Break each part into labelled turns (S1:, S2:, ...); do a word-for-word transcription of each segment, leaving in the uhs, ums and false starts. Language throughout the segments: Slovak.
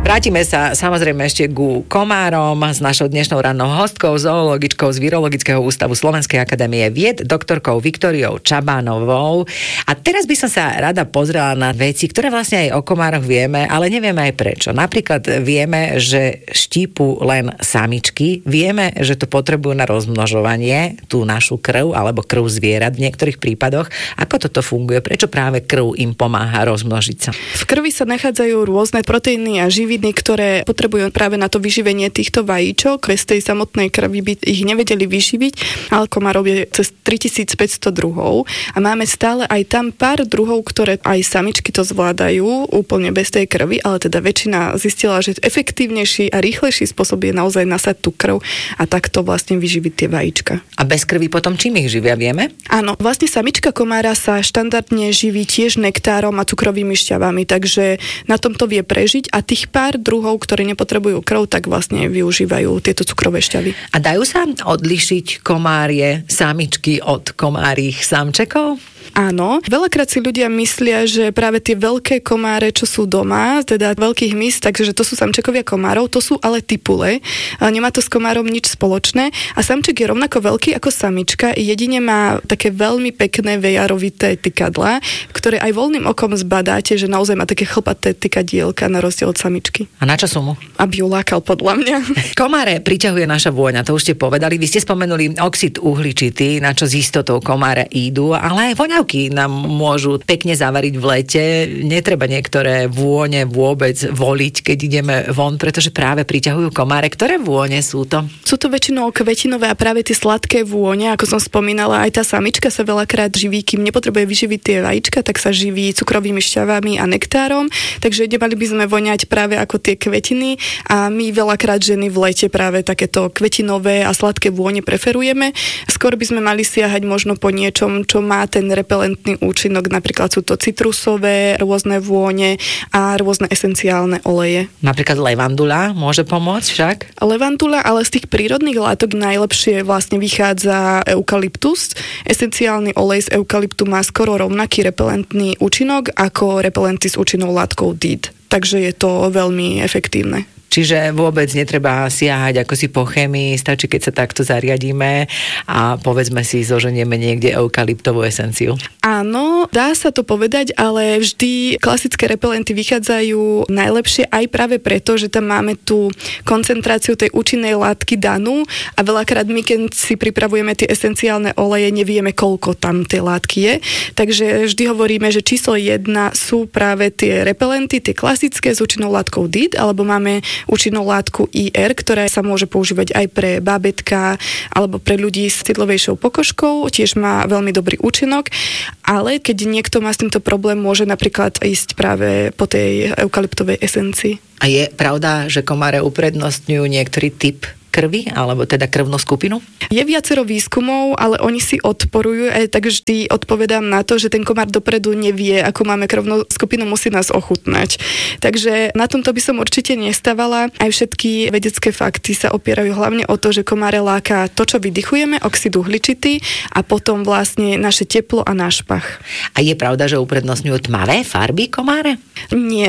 S1: Vrátime sa samozrejme ešte ku komárom s našou dnešnou rannou hostkou, zoologičkou z Virologického ústavu Slovenskej akadémie vied, doktorkou Viktóriou Čabánovou. A teraz by som sa rada pozrela na veci, ktoré vlastne aj o komároch vieme, ale nevieme aj prečo. Napríklad vieme, že štípu len samičky, vieme, že to potrebujú na rozmnožovanie, tú našu krv alebo krv zvierat v niektorých prípadoch. Ako toto funguje? Prečo práve krv im pomáha rozmnožiť sa?
S2: V krvi sa nachádzajú rôzne proteíny a živiny, ktoré potrebujú práve na to vyživenie týchto vajíčok. Bez tej samotnej krvi by ich nevedeli vyživiť, ale komárov je cez tritisícpäťsto druhov a máme stále aj tam pár druhov, ktoré aj samičky to zvládajú úplne bez tej krvi, ale teda väčšina zistila, že efektívnejší a rýchlejší spôsob je naozaj nasať tú krv a takto vlastne vyživiť tie vajíčka.
S1: A bez krvi potom čím ich živia, vieme?
S2: Áno, vlastne samička komára sa štandardne živí tiež nektárom a cukrovými šťavami, takže na tomto vie prežiť a tých pár druhov, ktorí nepotrebujú krv, tak vlastne využívajú tieto cukrové šťavy.
S1: A dajú sa odlišiť komárie samičky od komárich samčekov?
S2: Áno, veľakrát si ľudia myslia, že práve tie veľké komáre, čo sú doma, teda veľkých hmyz, takže to sú samčekovia komárov, to sú ale typule. Nemá to s komárom nič spoločné a samček je rovnako veľký ako samička, jedine má také veľmi pekné vejarovité tykadlá, ktoré aj voľným okom zbadáte, že naozaj má také chlpaté tykadielka na rozdiel od samičky.
S1: A na čo sú mu?
S2: Aby ju lákal podľa mňa.
S1: Komáre priťahuje naša vôňa, to už ste povedali. Vy ste spomenuli oxid uhličitý, na čo s istotou komáre idú, ale aj voňa nám môžu pekne zavariť v lete. Netreba niektoré vône vôbec voliť, keď ideme von, pretože práve priťahujú komáre. Ktoré vône sú to?
S2: Sú to väčšinou kvetinové a práve tie sladké vône, ako som spomínala, aj tá samička sa veľakrát živí, kým nepotrebuje vyživiť tie vajíčka, tak sa živí cukrovými šťavami a nektárom, takže nemali by sme voňať práve ako tie kvetiny a my veľakrát ženy v lete práve takéto kvetinové a sladké vône preferujeme. Skôr by sme mali siahať možno po niečom, čo má ten repelentný účinok, napríklad sú to citrusové, rôzne vône a rôzne esenciálne oleje.
S1: Napríklad levandula môže pomôcť však?
S2: Levandula, ale z tých prírodných látok najlepšie vlastne vychádza eukalyptus. Esenciálny olej z eukalyptu má skoro rovnaký repelentný účinok ako repelenty s účinnou látkou dé í dé. Takže je to veľmi efektívne.
S1: Čiže vôbec netreba siahať ako si po chémii, stačí, keď sa takto zariadíme a povedzme si, zoženieme niekde eukalyptovú esenciu.
S2: Áno, dá sa to povedať, ale vždy klasické repelenty vychádzajú najlepšie aj práve preto, že tam máme tú koncentráciu tej účinnej látky danú a veľakrát my, keď si pripravujeme tie esenciálne oleje, nevieme, koľko tam tej látky je. Takže vždy hovoríme, že číslo jedna sú práve tie repelenty, tie klasické s účinnou látkou dé í dé, alebo máme účinnú látku í er, ktorá sa môže používať aj pre bábätká alebo pre ľudí s citlovejšou pokožkou, tiež má veľmi dobrý účinok, ale keď niekto má s týmto problém, môže napríklad ísť práve po tej eukalyptovej esencii.
S1: A je pravda, že komáre uprednostňujú niektorý typ krvi, alebo teda krvnú skupinu?
S2: Je viacero výskumov, ale oni si odporujú, aj tak vždy odpovedám na to, že ten komár dopredu nevie, ako máme krvnú skupinu, musí nás ochutnať. Takže na tomto by som určite nestávala. Aj všetky vedecké fakty sa opierajú hlavne o to, že komáre láka to, čo vydychujeme, oxid uhličitý a potom vlastne naše teplo a náš pach.
S1: A je pravda, že uprednostňujú tmavé farby komáre?
S2: Nie.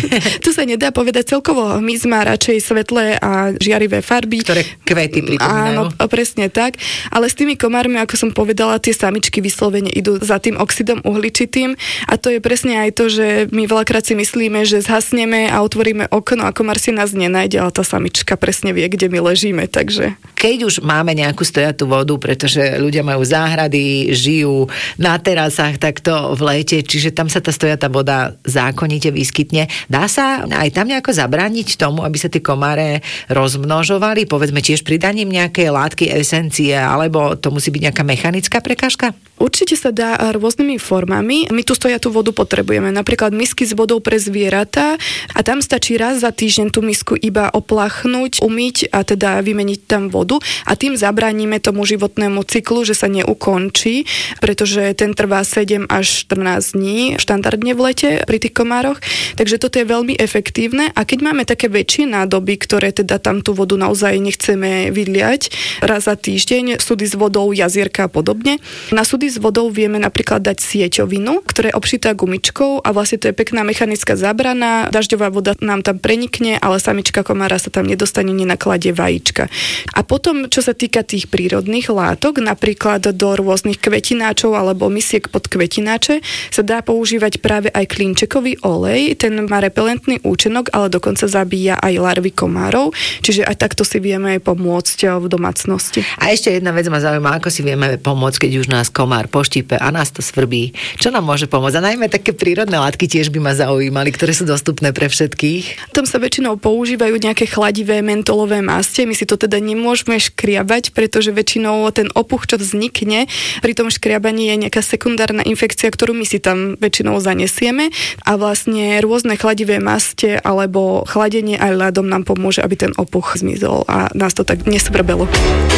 S2: Tu sa nedá povedať celkovo. Hmyz má radšej svetlé a žiarivé farby,
S1: ktoré kvety pripomínajú.
S2: Áno, presne tak. Ale s tými komármi, ako som povedala, tie samičky vyslovene idú za tým oxidom uhličitým a to je presne aj to, že my veľakrát si myslíme, že zhasneme a otvoríme okno a komár si nás nenájde, ale tá samička presne vie, kde my ležíme, takže...
S1: Keď už máme nejakú stojatú vodu, pretože ľudia majú záhrady, žijú na terasách takto v lete, čiže tam sa tá stojatá voda zákonite vyskytne. Dá sa aj tam nejako zabrániť tomu, aby sa tie komáre rozmnožovali? Povedzme tiež pridaním nejaké látky, esencie, alebo to musí byť nejaká mechanická prekážka?
S2: Určite sa dá rôznymi formami. My tu stojatú vodu potrebujeme. Napríklad misky s vodou pre zvieratá a tam stačí raz za týždeň tú misku iba oplachnúť, umyť a teda vymeniť tam vodu a tým zabránime tomu životnému cyklu, že sa neukončí, pretože ten trvá sedem až štrnásť dní štandardne v lete pri tých komároch. Takže toto je veľmi efektívne a keď máme také väčšie nádoby, ktoré teda tam tú vodu naozaj nechceme vyliať raz za týždeň, súdy s vodou, jazierka a podobne. Na súdy s vodou vieme napríklad dať sieťovinu, ktorá je obšitá gumičkou a vlastne to je pekná mechanická zábrana. Dažďová voda nám tam prenikne, ale samička komára sa tam nedostane, nenakladie vajíčka. A potom, čo sa týka tých prírodných látok, napríklad do rôznych kvetináčov alebo misiek pod kvetináče, sa dá používať práve aj klinčekový olej. Ten má repelentný účinok, ale dokonca zabíja aj larvy komárov, čiže aj takto si vieme pomôcť v domácnosti.
S1: A ešte jedna vec ma zaujíma, ako si vieme pomôcť, keď už nás komár poštípe a nás to svrbí. Čo nám môže pomôcť? A najmä také prírodné látky tiež by ma zaujímali, ktoré sú dostupné pre všetkých.
S2: Tam sa väčšinou používajú nejaké chladivé mentolové mastie. My si to teda nemôžeme škriabať, pretože väčšinou ten opuch, čo vznikne pri tom škriabaní, je nejaká sekundárna infekcia, ktorú my si tam väčšinou zanesieme a vlastne rôzne chladivé mastie alebo chladenie aj ľadom nám pomôže, aby ten opuch zmizol a nás to tak nesvrbelo.